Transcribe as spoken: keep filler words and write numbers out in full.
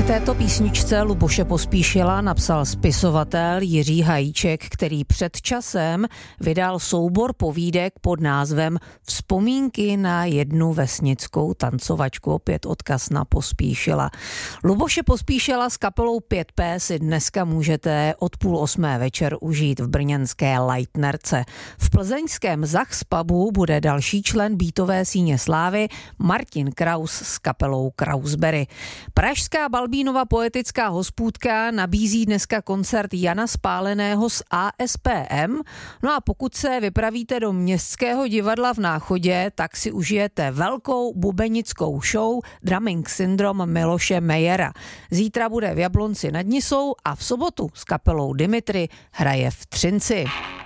této písničce Luboše Pospíšila napsal spisovatel Jiří Hajíček, který před časem vydal soubor povídek pod názvem Vzpomínky na jednu vesnickou tancovačku, opět odkaz na Pospíšila. Luboše Pospíšila s kapelou pět pé si dneska můžete od půl osmé večer užít v brněnské Leitnerce. V plzeňském Zachs pubu bude další člen Beatové síně slávy Martin Kraus s kapelou Krausberry. Pražská Balbínova poetická hospůdka nabízí dneska koncert Jana Spáleného z á es pé em. No a pokud se vypravíte do Městského divadla v Náchodě, tak si užijete velkou bubenickou show Drumming Syndrome Miloše Mejera. Zítra bude v Jablonci nad Nisou a v sobotu s kapelou Dimitri hraje v Třinci.